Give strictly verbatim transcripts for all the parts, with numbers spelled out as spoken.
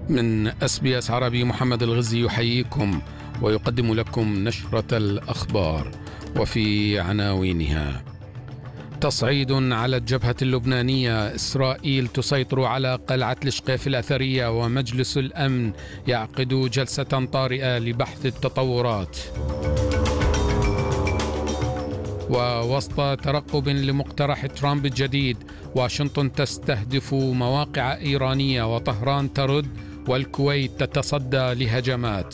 من اس بي اس عربي محمد الغزي يحييكم ويقدم لكم نشرة الأخبار، وفي عناوينها: تصعيد على الجبهة اللبنانية، إسرائيل تسيطر على قلعة الشقيف الأثرية، ومجلس الأمن يعقد جلسة طارئة لبحث التطورات. ووسط ترقب لمقترح ترامب الجديد، واشنطن تستهدف مواقع إيرانية وطهران ترد، والكويت تتصدى لهجمات.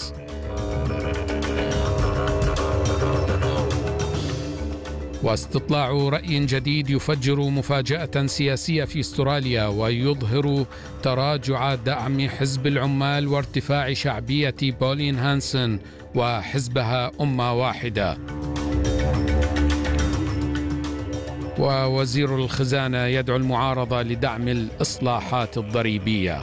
واستطلاع رأي جديد يفجر مفاجأة سياسية في استراليا، ويظهر تراجع دعم حزب العمال وارتفاع شعبية بولين هانسن وحزبها أمة واحدة. ووزير الخزانة يدعو المعارضة لدعم الإصلاحات الضريبية.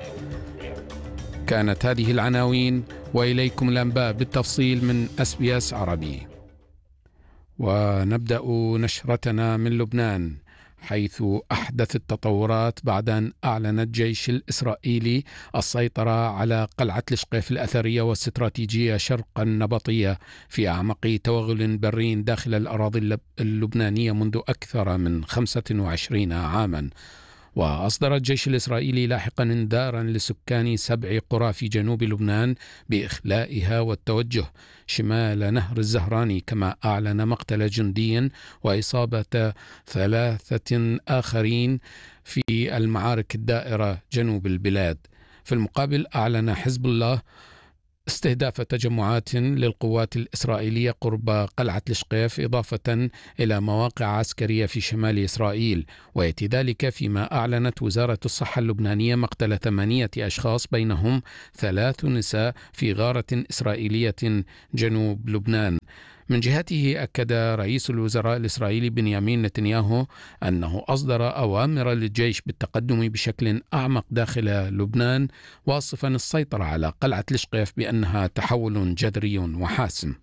كانت هذه العناوين، وإليكم الأنباء بالتفصيل من اس بي اس عربي. ونبدأ نشرتنا من لبنان، حيث أحدث التطورات بعد أن أعلن الجيش الإسرائيلي السيطرة على قلعة الشقيف الأثرية والاستراتيجية شرق النبطية في أعمق توغل بري داخل الأراضي اللبنانية منذ أكثر من خمسة وعشرين عاما. وأصدر الجيش الإسرائيلي لاحقا انذارا لسكان سبع قرى في جنوب لبنان بإخلائها والتوجه شمال نهر الزهراني، كما أعلن مقتل جندي وإصابة ثلاثة آخرين في المعارك الدائرة جنوب البلاد. في المقابل أعلن حزب الله استهداف تجمعات للقوات الإسرائيلية قرب قلعة الشقيف، إضافة إلى مواقع عسكرية في شمال إسرائيل، ويأتي ذلك فيما أعلنت وزارة الصحة اللبنانية مقتل ثمانية أشخاص بينهم ثلاث نساء في غارة إسرائيلية جنوب لبنان. من جهته أكد رئيس الوزراء الإسرائيلي بنيامين نتنياهو أنه أصدر أوامر للجيش بالتقدم بشكل أعمق داخل لبنان، واصفا السيطرة على قلعة الشقيف بأنها تحول جذري وحاسم.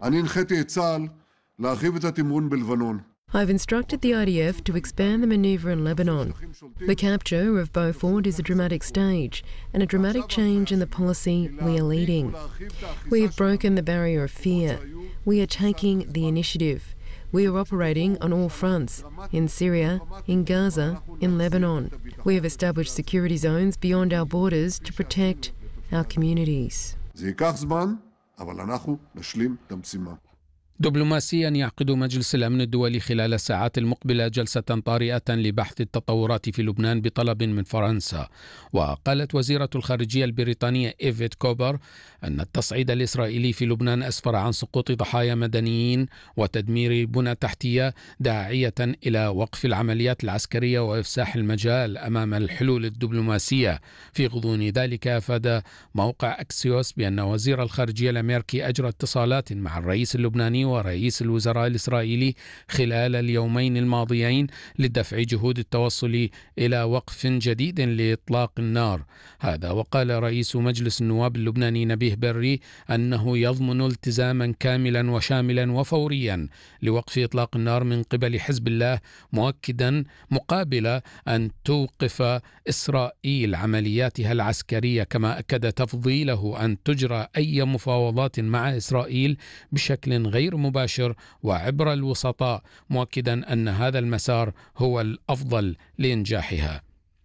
I've instructed the I D F to expand the manoeuvre in Lebanon. The capture of Beaufort is a dramatic stage and a dramatic change in the policy we are leading. We have broken the barrier of fear. We are taking the initiative. We are operating on all fronts, in Syria, in Gaza, in Lebanon. We have established security zones beyond our borders to protect our communities. دبلوماسيا، يعقد مجلس الأمن الدولي خلال الساعات المقبلة جلسة طارئة لبحث التطورات في لبنان بطلب من فرنسا. وقالت وزيرة الخارجية البريطانية إيفيت كوبر أن التصعيد الإسرائيلي في لبنان أسفر عن سقوط ضحايا مدنيين وتدمير بنى تحتية، داعية إلى وقف العمليات العسكرية وإفساح المجال أمام الحلول الدبلوماسية. في غضون ذلك أفاد موقع أكسيوس بأن وزير الخارجية الأمريكي أجرى اتصالات مع الرئيس اللبناني ورئيس الوزراء الإسرائيلي خلال اليومين الماضيين لدفع جهود التوصل إلى وقف جديد لإطلاق النار. هذا وقال رئيس مجلس النواب اللبناني نبيه بري أنه يضمن التزاما كاملا وشاملا وفوريا لوقف إطلاق النار من قبل حزب الله، مؤكدا مقابل أن توقف إسرائيل عملياتها العسكرية، كما أكد تفضيله أن تجرى أي مفاوضات مع إسرائيل بشكل غير مباشر وعبر الوسطاء، مؤكدا أن هذا المسار هو الأفضل لإنجاحها.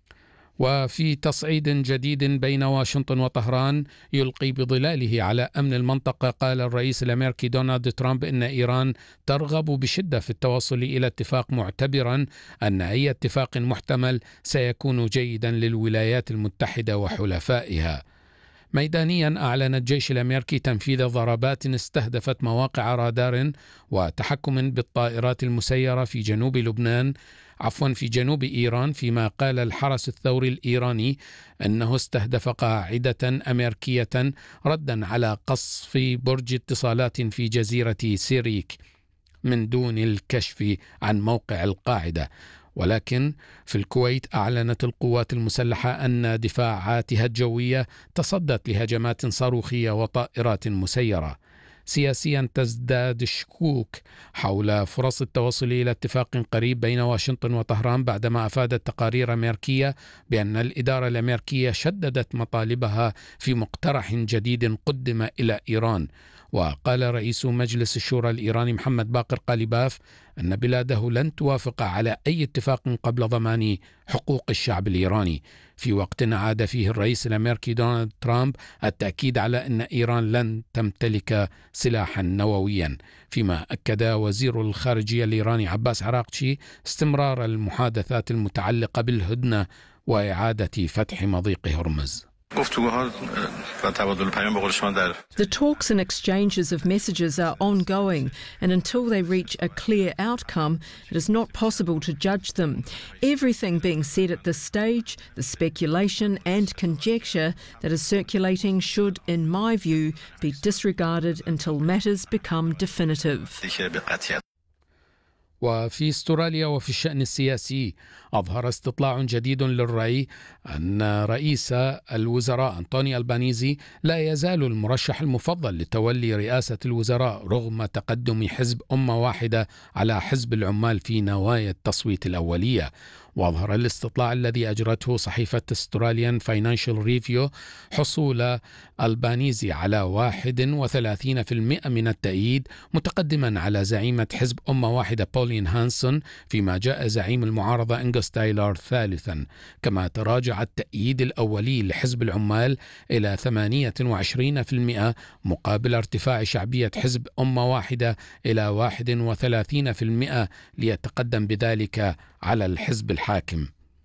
وفي تصعيد جديد بين واشنطن وطهران يلقي بظلاله على أمن المنطقة، قال الرئيس الأمريكي دونالد ترامب إن إيران ترغب بشدة في التوصل إلى اتفاق، معتبرا أن أي اتفاق محتمل سيكون جيدا للولايات المتحدة وحلفائها. ميدانيا، أعلن الجيش الأمريكي تنفيذ ضربات استهدفت مواقع رادار وتحكم بالطائرات المسيرة في جنوب لبنان عفوا في جنوب إيران، فيما قال الحرس الثوري الإيراني أنه استهدف قاعدة أمريكية ردا على قصف برج اتصالات في جزيرة سيريك من دون الكشف عن موقع القاعدة. ولكن في الكويت أعلنت القوات المسلحة أن دفاعاتها الجوية تصدت لهجمات صاروخية وطائرات مسيرة. سياسيا تزداد الشكوك حول فرص التوصل إلى اتفاق قريب بين واشنطن وطهران بعدما أفادت تقارير أمريكية بأن الإدارة الأمريكية شددت مطالبها في مقترح جديد قدم إلى إيران. وقال رئيس مجلس الشورى الإيراني محمد باقر قالباف أن بلاده لن توافق على أي اتفاق قبل ضمان حقوق الشعب الإيراني، في وقت عاد فيه الرئيس الأمريكي دونالد ترامب التأكيد على أن إيران لن تمتلك سلاحا نوويا، فيما أكد وزير الخارجية الإيراني عباس عراقچي استمرار المحادثات المتعلقة بالهدنة وإعادة فتح مضيق هرمز. The talks and exchanges of messages are ongoing, and until they reach a clear outcome, it is not possible to judge them. Everything being said at this stage, the speculation and conjecture that is circulating should, in my view, be disregarded until matters become definitive. وفي استراليا وفي الشأن السياسي، أظهر استطلاع جديد للرأي أن رئيس الوزراء أنطوني ألبانيزي لا يزال المرشح المفضل لتولي رئاسة الوزراء رغم تقدم حزب أمة واحدة على حزب العمال في نوايا التصويت الأولية. وأظهر الاستطلاع الذي أجرته صحيفة استراليان فاينانشال ريفيو حصول ألبانيزي على واحد وثلاثين بالمئة من التأييد، متقدما على زعيمة حزب أمة واحدة بولين هانسون، فيما جاء زعيم المعارضة أنغوس تايلر ثالثا. كما تراجع التأييد الأولي لحزب العمال إلى ثمانية وعشرين بالمئة مقابل ارتفاع شعبية حزب أمة واحدة إلى واحد وثلاثين بالمئة ليتقدم بذلك على الحزب الحاكم.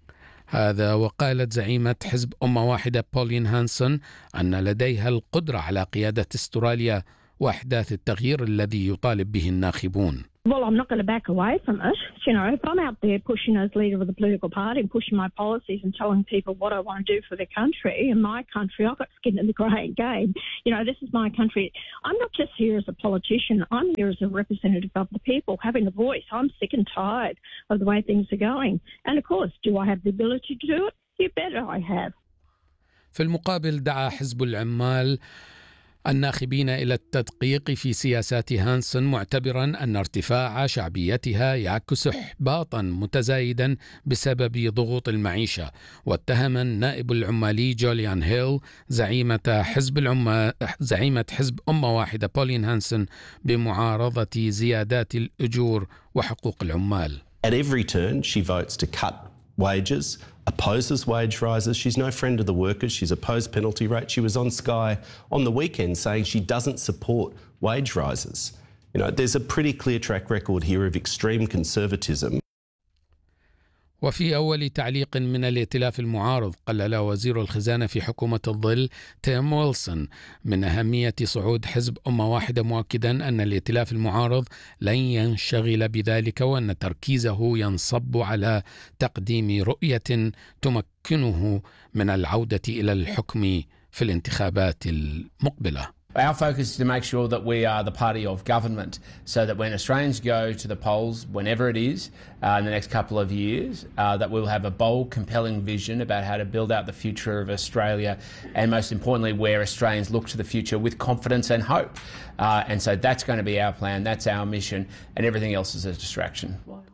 هذا وقالت زعيمة حزب أمة واحدة بولين هانسون أن لديها القدرة على قيادة استراليا وإحداث التغيير الذي يطالب به الناخبون. Well, I'm not going to back away from it. You know, if I'm out there pushing as leader of the political party and pushing my policies and telling people what I want to do for the country and my country, I've got skin in the game. You know, this is my country. I'm not just here as a politician. I'm here as a representative of the people, having a voice. I'm sick and tired of the way things are going. And of course, do I have the ability to do it? You bet I have. في المقابل دعا حزب العمال الناخبين إلى التدقيق في سياسات هانسون، معتبرا أن ارتفاع شعبيتها يعكس إحباطا متزايدا بسبب ضغوط المعيشة. واتهم النائب العمالي جوليان هيل زعيمة حزب العمال زعيمة حزب أمة واحدة بولين هانسون بمعارضة زيادات الأجور وحقوق العمال. At every turn she votes to cut wages, opposes wage rises. She's no friend of the workers. She's opposed penalty rate. She was on Sky on the weekend saying she doesn't support wage rises. You know, there's a pretty clear track record here of extreme conservatism. وفي أول تعليق من الائتلاف المعارض، قلل وزير الخزانة في حكومة الظل تيم ويلسون من أهمية صعود حزب أمة واحدة، مؤكدا أن الائتلاف المعارض لن ينشغل بذلك وأن تركيزه ينصب على تقديم رؤية تمكنه من العودة إلى الحكم في الانتخابات المقبلة. Our focus is to make sure that we are the party of government, so that when Australians go to the polls, whenever it is, uh, in the next couple of years, uh, that we'll have a bold, compelling vision about how to build out the future of Australia, and most importantly, where Australians look to the future with confidence and hope. Uh, and so that's going to be our plan, that's our mission, and everything else is a distraction.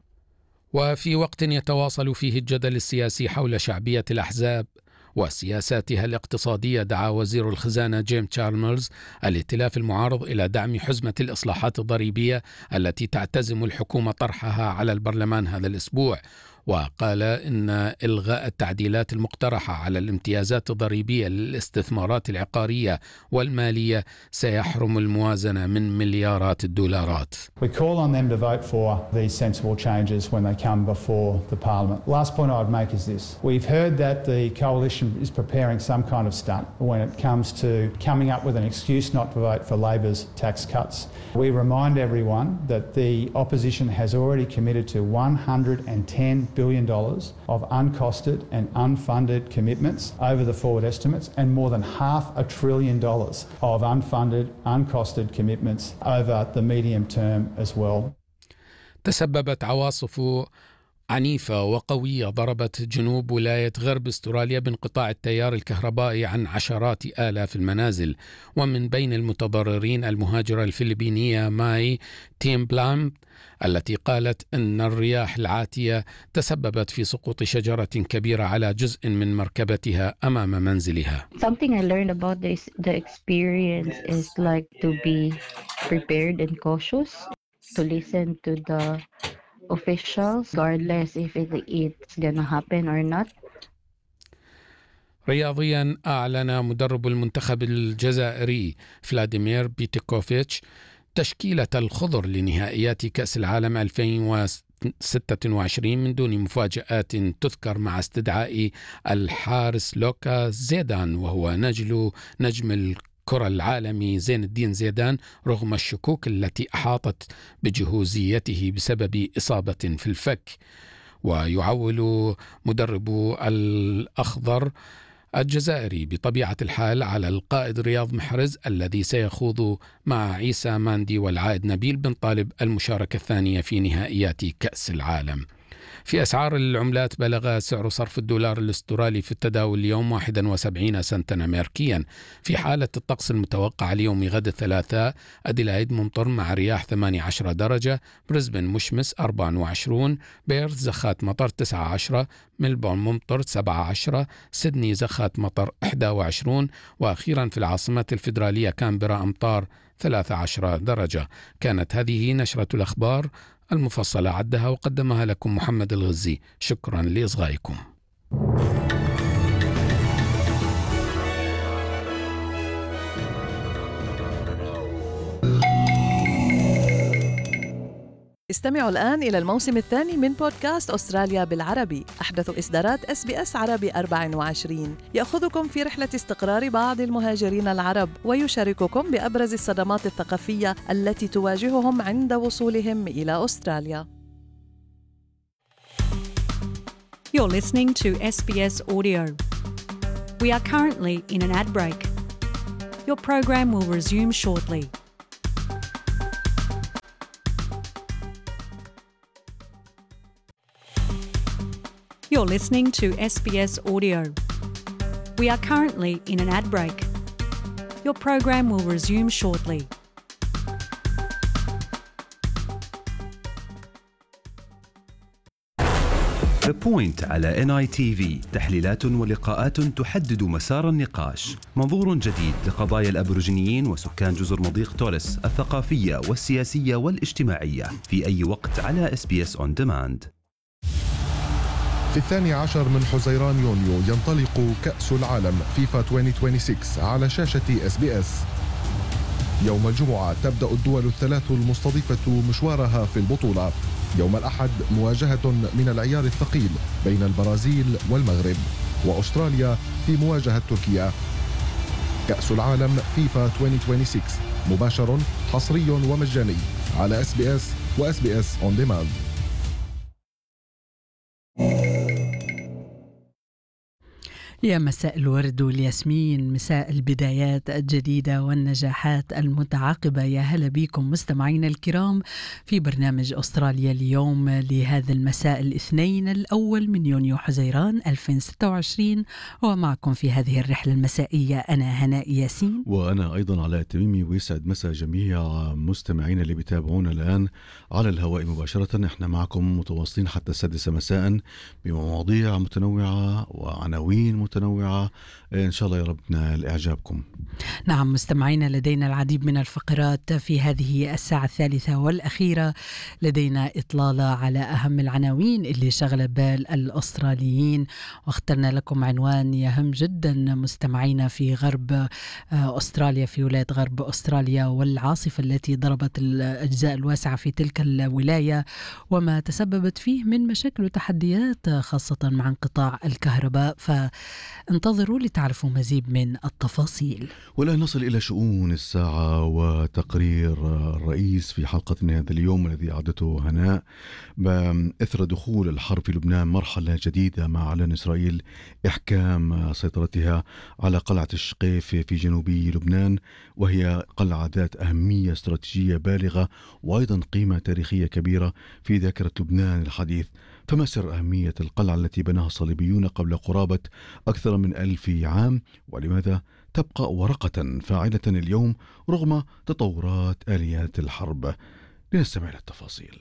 وفي وقت يتواصل فيه الجدل السياسي حول شعبية الأحزاب وسياساتها الاقتصادية، دعا وزير الخزانة جيم تشالمرز الائتلاف المعارض إلى دعم حزمة الإصلاحات الضريبية التي تعتزم الحكومة طرحها على البرلمان هذا الأسبوع. وقال إن إلغاء التعديلات المقترحة على الامتيازات الضريبية للاستثمارات العقارية والمالية سيحرم الموازنة من مليارات الدولارات. We call on them to vote for these sensible changes when they come before the Parliament. Last point I'd make is this. We've heard that the coalition is preparing some kind of stunt when it comes to coming up with an excuse not to vote for Labor's tax cuts. We remind everyone that the opposition has already committed to one hundred ten billion dollars of uncosted and unfunded commitments over the forward estimates, and more than half a trillion dollars of unfunded, uncosted commitments over the medium term as well. تسببت عواصف عنيفة وقوية ضربت جنوب ولاية غرب استراليا بانقطاع التيار الكهربائي عن عشرات آلاف المنازل، ومن بين المتضررين المهاجرة الفلبينية ماي تيمبلام التي قالت أن الرياح العاتية تسببت في سقوط شجرة كبيرة على جزء من مركبتها أمام منزلها. Something I learned about this, the experience is like to be prepared and cautious, to listen to the officials regardless if it, it's gonna happen or not. رياضيا، أعلن مدرب المنتخب الجزائري فلاديمير بيتيكوفيتش تشكيلة الخضر لنهائيات كأس العالم ألفين وستة وعشرين من دون مفاجآت تذكر، مع استدعاء الحارس لوكا زيدان وهو نجل نجم الكرة العالمي زين الدين زيدان، رغم الشكوك التي أحاطت بجهوزيته بسبب إصابة في الفك. ويعول مدرب الأخضر الجزائري بطبيعة الحال على القائد رياض محرز الذي سيخوض مع عيسى ماندي والعائد نبيل بن طالب المشاركة الثانية في نهائيات كأس العالم. في أسعار العملات، بلغ سعر صرف الدولار الاسترالي في التداول اليوم واحد وسبعين سنتا أمريكيا. في حالة الطقس المتوقع اليوم غد الثلاثاء، أديلايد ممطر مع رياح ثمانية عشر درجة، بريسبن مشمس أربعة وعشرين، بيرث زخات مطر تسعة عشر، ملبورن ممطر سبعة عشر، سيدني زخات مطر إحدى وعشرين، وأخيرا في العاصمة الفيدرالية كامبرا أمطار ثلاثة عشر درجة. كانت هذه نشرة الأخبار المفصلة، عدها وقدمها لكم محمد الغزي. شكرا لإصغائكم. استمعوا الآن إلى الموسم الثاني من بودكاست أستراليا بالعربي، أحدث إصدارات إس بي إس عربي أربعة وعشرين، يأخذكم في رحلة استقرار بعض المهاجرين العرب ويشارككم بأبرز الصدمات الثقافية التي تواجههم عند وصولهم إلى أستراليا. You're listening to S B S Audio. We are currently in an ad break. Your program will resume shortly. You're listening to S B S Audio. We are currently in an ad break. Your program will resume shortly. The Point على إن آي تي في، تحليلات ولقاءات تحدد مسار النقاش، منظور جديد لقضايا الأبوريجينيين وسكان جزر مضيق توريس الثقافية والسياسية والاجتماعية في أي وقت على إس بي إس On Demand. في الثاني عشر من حزيران يونيو ينطلق كأس العالم فيفا ألفين وستة وعشرين على شاشة إس بي إس. يوم الجمعة تبدأ الدول الثلاث المستضيفة مشوارها في البطولة. يوم الأحد مواجهة من العيار الثقيل بين البرازيل والمغرب، وأستراليا في مواجهة تركيا. كأس العالم فيفا ألفين وستة وعشرين مباشر حصري ومجاني على إس بي إس وإس بي إس On Demand. يا مساء الورد والياسمين، مساء البدايات الجديدة والنجاحات المتعاقبة. يا هلا بكم مستمعينا الكرام في برنامج أستراليا اليوم لهذا المساء الاثنين الأول من يونيو حزيران ألفين وستة وعشرين، ومعكم في هذه الرحلة المسائية أنا هناء ياسين وأنا أيضا علاء التميمي. ويسعد مساء جميع مستمعينا اللي بيتابعونا الآن على الهواء مباشرة. احنا معكم متواصلين حتى السادسة مساء بمواضيع متنوعة وعناوين متنوعة متنوعة إن شاء الله يا رب نال إعجابكم. نعم مستمعينا، لدينا العديد من الفقرات في هذه الساعة الثالثة والأخيرة. لدينا إطلالة على أهم العناوين اللي شغل بال الأستراليين، واخترنا لكم عنوان يهم جدا مستمعينا في غرب أستراليا، في ولاية غرب أستراليا والعاصفة التي ضربت الأجزاء الواسعة في تلك الولاية، وما تسببت فيه من مشاكل وتحديات خاصة مع انقطاع الكهرباء. فانتظروا لتعرفوا مزيد من التفاصيل. والآن نصل إلى شؤون الساعة وتقرير الرئيس في حلقة هذا اليوم الذي أعدته هناء بإثر دخول الحرب في لبنان مرحلة جديدة، مع إعلان إسرائيل إحكام سيطرتها على قلعة الشقيف في جنوبي لبنان، وهي قلعة ذات أهمية استراتيجية بالغة وأيضا قيمة تاريخية كبيرة في ذاكرة لبنان الحديث. فما سر أهمية القلعة التي بناها الصليبيون قبل قرابة أكثر من ألف عام، ولماذا تبقى ورقة فاعلة اليوم رغم تطورات آليات الحرب؟ لنستمع للتفاصيل.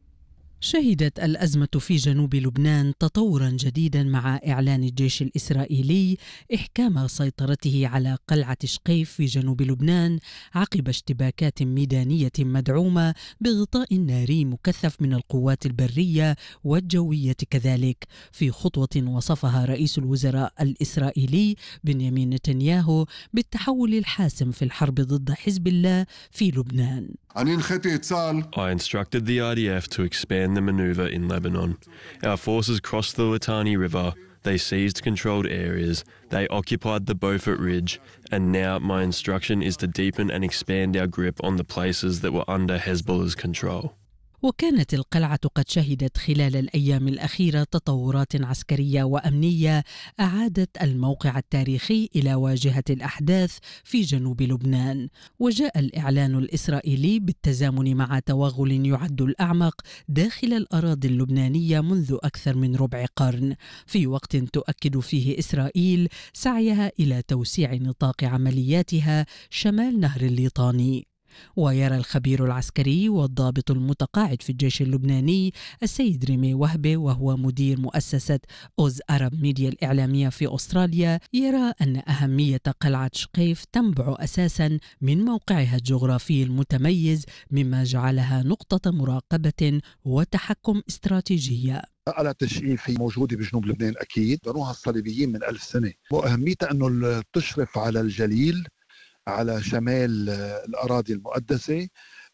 شهدت الأزمة في جنوب لبنان تطورا جديدا مع إعلان الجيش الإسرائيلي إحكام سيطرته على قلعة شقيف في جنوب لبنان عقب اشتباكات ميدانية مدعومة بغطاء ناري مكثف من القوات البرية والجوية كذلك، في خطوة وصفها رئيس الوزراء الإسرائيلي بنيامين نتنياهو بالتحول الحاسم في الحرب ضد حزب الله في لبنان. I instructed the R D F to expand the maneuver in Lebanon. Our forces crossed the Litani River. They seized controlled areas. They occupied the Beaufort Ridge. And now my instruction is to deepen and expand our grip on the places that were under Hezbollah's control. وكانت القلعة قد شهدت خلال الأيام الأخيرة تطورات عسكرية وأمنية أعادت الموقع التاريخي إلى واجهة الأحداث في جنوب لبنان. وجاء الإعلان الإسرائيلي بالتزامن مع توغل يعد الأعمق داخل الأراضي اللبنانية منذ أكثر من ربع قرن، في وقت تؤكد فيه إسرائيل سعيها إلى توسيع نطاق عملياتها شمال نهر الليطاني. ويرى الخبير العسكري والضابط المتقاعد في الجيش اللبناني السيد ريمي وهبة، وهو مدير مؤسسة أوز أرب ميديا الإعلامية في أستراليا، يرى أن أهمية قلعة شقيف تنبع أساسا من موقعها الجغرافي المتميز، مما جعلها نقطة مراقبة وتحكم استراتيجية. قلعة شقيف موجودة بجنوب لبنان أكيد، بنوها الصليبيين من ألف سنة، وأهميتها أنه تشرف على الجليل على شمال الأراضي المقدسة،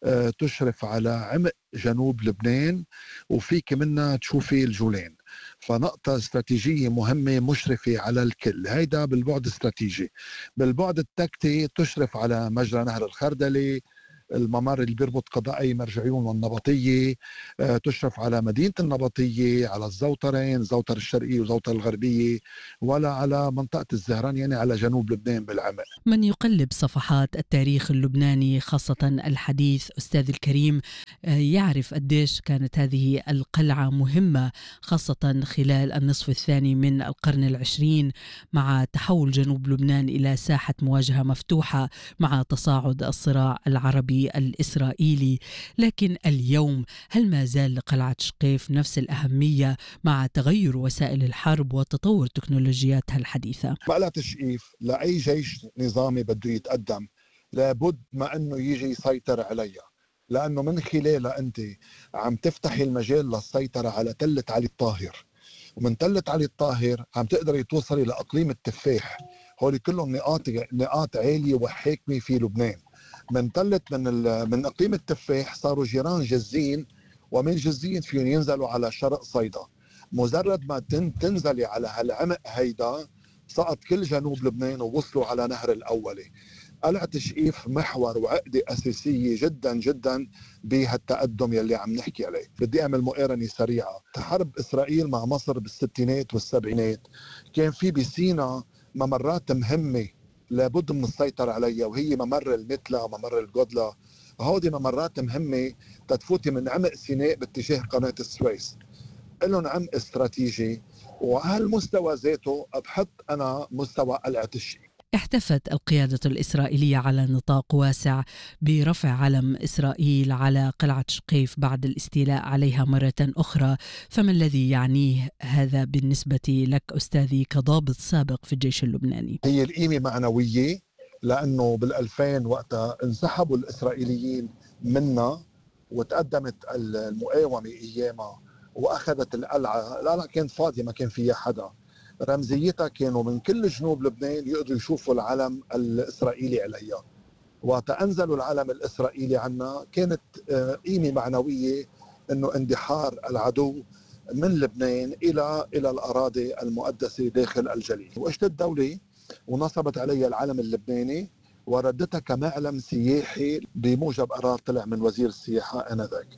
تشرف على عمق جنوب لبنان، وفيك منها تشوفي الجولان، فنقطة استراتيجية مهمة مشرفة على الكل. هيدا بالبعد الاستراتيجي. بالبعد التكتي تشرف على مجرى نهر الخردلة، الممر اللي بيربط قضائي مرجعيون والنبطية، تشرف على مدينة النبطية، على الزوطرين، الزوطر الشرقي والزوطر الغربية، ولا على منطقة الزهران، يعني على جنوب لبنان بالعمق. من يقلب صفحات التاريخ اللبناني خاصة الحديث أستاذ الكريم يعرف قديش كانت هذه القلعة مهمة، خاصة خلال النصف الثاني من القرن العشرين مع تحول جنوب لبنان إلى ساحة مواجهة مفتوحة مع تصاعد الصراع العربي الإسرائيلي. لكن اليوم هل ما زال لقلعة شقيف نفس الأهمية مع تغير وسائل الحرب وتطور تكنولوجياتها الحديثة؟ قلعة شقيف لأي جيش نظامي بده يتقدم لابد ما أنه يجي يسيطر عليها، لأنه من خلالها أنت عم تفتحي المجال للسيطرة على تلة علي الطاهر، ومن تلة علي الطاهر عم تقدري توصلي لأقليم التفاح. هولي كلهم نقاط نقاط عالية وحاكمة في لبنان. من تلت من من اقليم التفاح صاروا جيران جزين، ومن جزين فيهم ينزلوا على شرق صيدا. مجرد ما تنزلي على هالعمق هيدا سقط كل جنوب لبنان ووصلوا على نهر الاولي. قلعة شقيف محور وعقدة أساسية جدا جدا بهالتقدم يلي عم نحكي عليه. بدي أعمل مقارنة سريعة. حرب إسرائيل مع مصر بالستينات والسبعينات كان في بسينا ممرات مهمة لابد من السيطرة عليها، وهي ممر المتلة، ممر الجودلة. هودي ممرات مهمة تتفوتي من عمق سيناء باتجاه قناة السويس، لهم عمق استراتيجي، وهالمستوى ذاته بحط أنا مستوى قلعة الشقيف. احتفت القيادة الإسرائيلية على نطاق واسع برفع علم إسرائيل على قلعة شقيف بعد الاستيلاء عليها مرة أخرى، فما الذي يعنيه هذا بالنسبة لك أستاذي كضابط سابق في الجيش اللبناني؟ هي القيمة معنوية، لأنه بالألفين وقتها انسحبوا الإسرائيليين منا وتقدمت المقاومة أيامها وأخذت القلعة. القلعة كانت فاضية ما كان فيها حدا، رمزيتها كانوا من كل جنوب لبنان يقدروا يشوفوا العلم الإسرائيلي عليها، وتأنزلوا العلم الإسرائيلي عنا كانت قيمة معنوية إنه اندحار العدو من لبنان إلى إلى الأراضي المقدسة داخل الجليل. وإجت الدولة ونصبت عليها العلم اللبناني وردتها كمعلم سياحي بموجب قرار طلع من وزير السياحة آنذاك.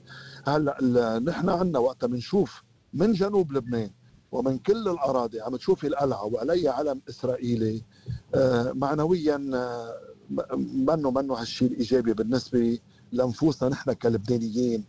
هلا نحن عنا وقتها بنشوف من جنوب لبنان ومن كل الأراضي عم تشوفي القلعة وعليها علم إسرائيلي، معنويا منه منه هالشيء الإيجابي بالنسبة لنفوسنا نحن كلبنانيين،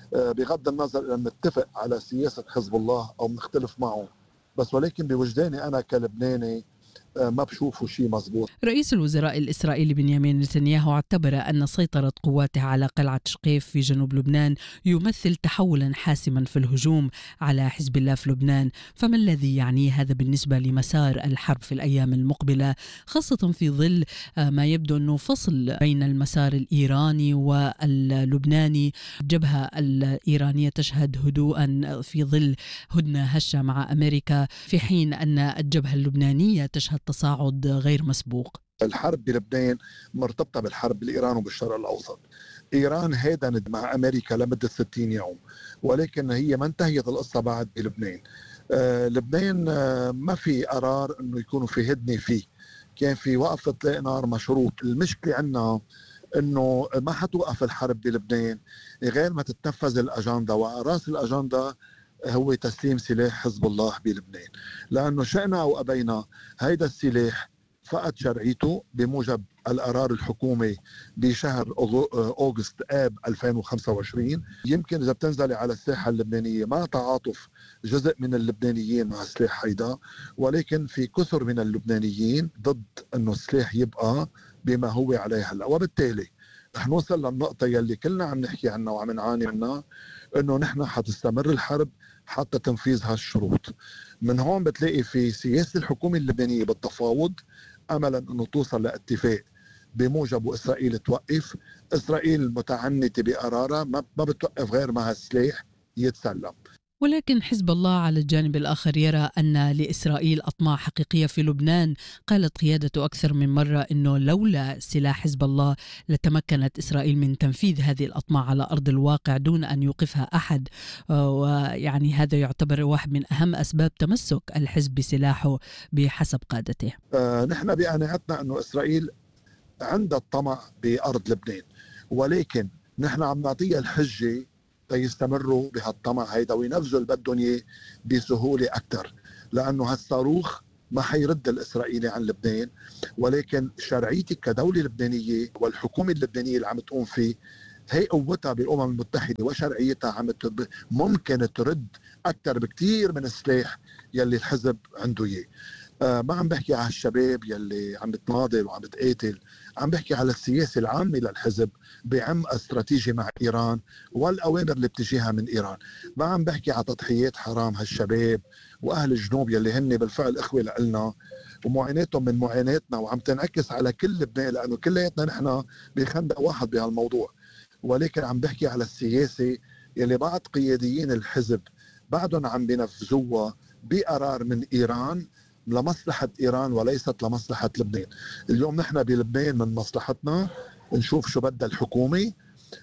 بغض النظر ان نتفق على سياسه حزب الله او نختلف معه، بس ولكن بوجداني انا كلبناني ما بشوفوا شيء مزبوط. رئيس الوزراء الإسرائيلي بنيامين نتنياهو اعتبر أن سيطرة قواته على قلعة شقيف في جنوب لبنان يمثل تحولا حاسما في الهجوم على حزب الله في لبنان. فما الذي يعنيه هذا بالنسبة لمسار الحرب في الأيام المقبلة، خاصة في ظل ما يبدو أنه فصل بين المسار الإيراني واللبناني؟ الجبهة الإيرانية تشهد هدوءا في ظل هدنة هشة مع أمريكا، في حين أن الجبهة اللبنانية تشهد تصاعد غير مسبوق. الحرب بلبنان مرتبطة بالحرب بالإيران وبالشرق الأوسط. إيران هدنت مع أمريكا لمدة ستين يوم، ولكن هي ما انتهيت القصة بعد بلبنان. آه لبنان آه ما في قرار أنه يكونوا في هدنة فيه، كان في وقف إطلاق نار مشروط. المشكلة عنا أنه ما حتوقف الحرب بلبنان غير ما تتنفذ الأجندة، وراس الأجندة هو تسليم سلاح حزب الله بلبنان، لأنه شئنا أو أبينا هيدا السلاح فقد شرعيته بموجب القرار الحكومي بشهر أغسطس آب ألفين وخمسة وعشرين. يمكن إذا بتنزلي على الساحة اللبنانية ما تعاطف جزء من اللبنانيين مع السلاح هيدا، ولكن في كثر من اللبنانيين ضد أنه السلاح يبقى بما هو عليه هلا، وبالتالي رح نوصل للنقطة يلي كلنا عم نحكي عنها وعم نعاني منها، انه نحن حتستمر الحرب حتى تنفيذ هالشروط. من هون بتلاقي في سياسة الحكومة اللبنانية بالتفاوض املا انه توصل لاتفاق بموجب اسرائيل توقف. اسرائيل متعنتة بقرارها، ما بتوقف غير ما هالسلاح يتسلم. ولكن حزب الله على الجانب الآخر يرى أن لإسرائيل أطماع حقيقية في لبنان. قالت قيادته أكثر من مرة أنه لولا سلاح حزب الله لتمكنت إسرائيل من تنفيذ هذه الأطماع على أرض الواقع دون أن يوقفها أحد، ويعني هذا يعتبر واحد من أهم أسباب تمسك الحزب بسلاحه بحسب قادته. آه نحن بقناعتنا أنه إسرائيل عندها الطمع بأرض لبنان، ولكن نحن عم نعطيها الحجة يستمروا بهالطمع هيدا وينفذوا اللي بدهم اياه بسهوله اكثر، لانه هالصاروخ ما حيرد الاسرائيلي عن لبنان، ولكن شرعيتك كدوله لبنانيه والحكومه اللبنانيه اللي عم تقوم فيه هي قوتها بالامم المتحده وشرعيتها عم ممكن ترد اكثر بكثير من السلاح يلي الحزب عنده اياه. آه ما عم بحكي على الشباب يلي عم بتناضل وعم بتقاتل، عم بحكي على السياسة العامة للحزب بعمق استراتيجي مع إيران والأوامر اللي بتجيها من إيران. ما عم بحكي على تضحيات حرام هالشباب وأهل الجنوب يلي هن بالفعل إخوة لنا ومعاناتهم من معاناتنا وعم تنعكس على كل لبنان، لأنه كلياتنا نحن بخندق واحد بهالموضوع. ولكن عم بحكي على السياسة يلي بعض قياديين الحزب بعدهم عم بينفذوها بقرار من إيران لمصلحة إيران وليست لمصلحة لبنان. اليوم نحن بلبنان من مصلحتنا نشوف شو بدها الحكومة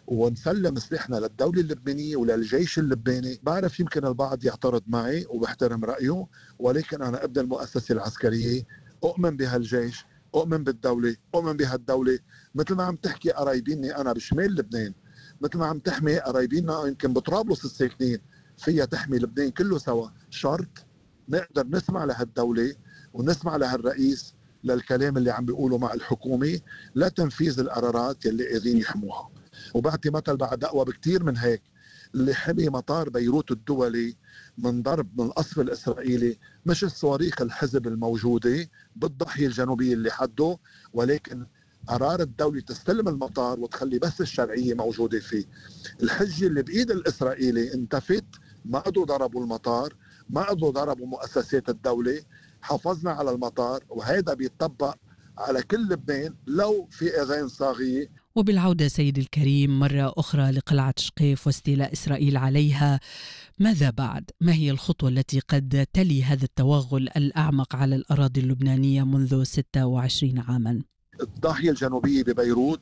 ونسلم سلاحنا للدولة اللبنانية وللجيش اللبناني. بعرف يمكن البعض يعترض معي وبحترم رأيه، ولكن أنا ابن المؤسسة العسكرية، أؤمن بهالجيش، أؤمن بالدولة، أؤمن بهالدولة مثل ما عم تحكي قرايبيني أنا بشمال لبنان، مثل ما عم تحمي قرايبيننا يمكن بطرابلس الساكنين، فيها تحمي لبنان كله سوا. شرط نقدر نسمع لهالدولة ونسمع لهالرئيس للكلام اللي عم بيقولوا مع الحكومة لتنفيذ القرارات يلي قاعدين يحموها. وبعطي مثل بعد أقوى بكتير من هيك، اللي حمي مطار بيروت الدولي من ضرب من القصف الإسرائيلي مش الصواريخ الحزب الموجودة بالضاحية الجنوبية اللي حده، ولكن قرار الدولة تستلم المطار وتخلي بس الشرعية موجودة فيه. الحجة اللي بإيد الإسرائيلي انتفت، ما قدروا ضربوا المطار، ما قدروا ضربوا مؤسسات الدولة، حافظنا على المطار، وهذا بيطبق على كل لبنان لو في أذان صاغية. وبالعودة سيد الكريم مرة أخرى لقلعة شقيف واستيلاء إسرائيل عليها، ماذا بعد؟ ما هي الخطوة التي قد تلي هذا التوغل الأعمق على الأراضي اللبنانية منذ ستة وعشرين عاما؟ الضاحية الجنوبية ببيروت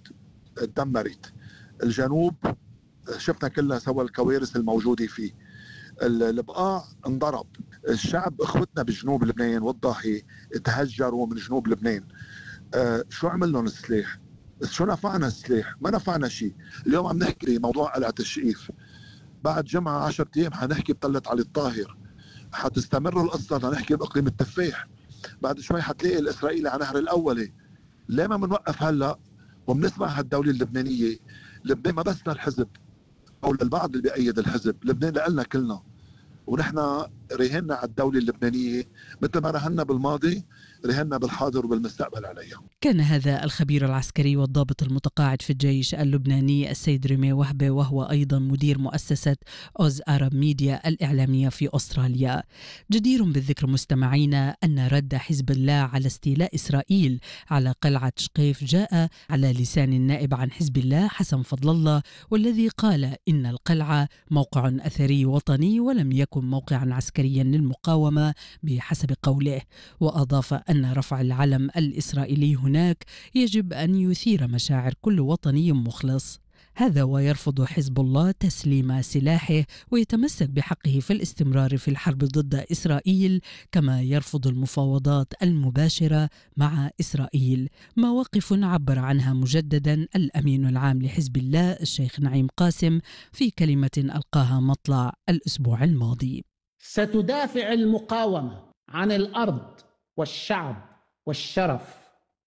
تدمرت، الجنوب شفنا كلها سوى الكوارث الموجودة فيه، البقاع انضرب، الشعب اخوتنا بجنوب لبنان والضاحية تهجروا من جنوب لبنان. آه شو عمل لهم السلاح؟ شو نفعنا السلاح؟ ما نفعنا شيء. اليوم عم نحكي موضوع قلعة الشقيف، بعد جمعة عشرة أيام حنحكي بطلة علي الطاهر، حتستمر القصة لنحكي بإقليم التفاح، بعد شوي حتلاقي الإسرائيلي على نهر الأولي. ليه ما بنوقف هلا وبنسمع هالدولة اللبنانية؟ لبنان ما بس للحزب، أو للبعض اللي بيأيد الحزب. لبنان لنا كلنا، ونحن رهنا على الدولة اللبنانية مثل ما رهنا بالماضي، رهنا بالحاضر وبالمستقبل عليها. كان هذا الخبير العسكري والضابط المتقاعد في الجيش اللبناني السيد ريمي وهبة، وهو أيضا مدير مؤسسة أوز أرب ميديا الإعلامية في أستراليا. جدير بالذكر مستمعينا أن رد حزب الله على استيلاء إسرائيل على قلعة شقيف جاء على لسان النائب عن حزب الله حسن فضل الله، والذي قال إن القلعة موقع أثري وطني ولم يكن موقعا عسكريا للمقاومة بحسب قوله. وأضاف أن رفع العلم الإسرائيلي هناك يجب أن يثير مشاعر كل وطني مخلص. هذا ويرفض حزب الله تسليم سلاحه ويتمسك بحقه في الاستمرار في الحرب ضد إسرائيل، كما يرفض المفاوضات المباشرة مع إسرائيل، مواقف عبر عنها مجددا الأمين العام لحزب الله الشيخ نعيم قاسم في كلمة ألقاها مطلع الأسبوع الماضي. ستدافع المقاومة عن الأرض والشعب والشرف،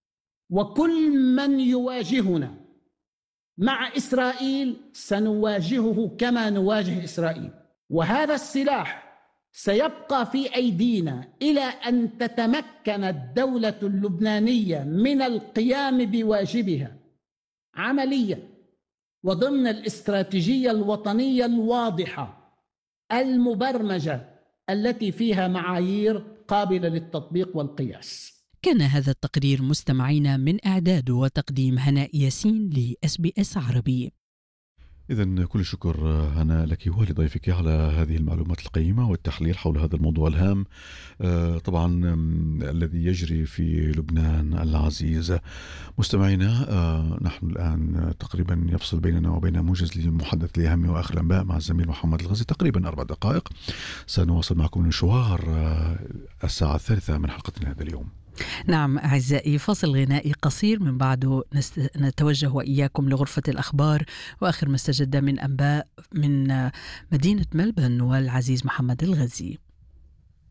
وكل من يواجهنا مع إسرائيل سنواجهه كما نواجه إسرائيل، وهذا السلاح سيبقى في أيدينا إلى أن تتمكن الدولة اللبنانية من القيام بواجبها عمليا وضمن الاستراتيجية الوطنية الواضحة المبرمجة التي فيها معايير قابلة للتطبيق والقياس. كان هذا التقرير مستمعينا من إعداد وتقديم هناء ياسين لإس بي إس عربي. إذن كل شكر هنا لك ولضيفك على هذه المعلومات القيمة والتحليل حول هذا الموضوع الهام طبعا الذي يجري في لبنان العزيز. مستمعينا، نحن الآن تقريبا يفصل بيننا وبين موجز للمحدث لأهم وآخر الأنباء مع الزميل محمد الغزي تقريبا أربع دقائق. سنواصل معكم المشوار الساعة الثالثة من حلقتنا هذا اليوم. نعم أعزائي، فاصل غنائي قصير من بعده نست... نتوجه وإياكم لغرفة الأخبار وآخر ما استجد من أنباء من مدينة ملبن والعزيز محمد الغزي.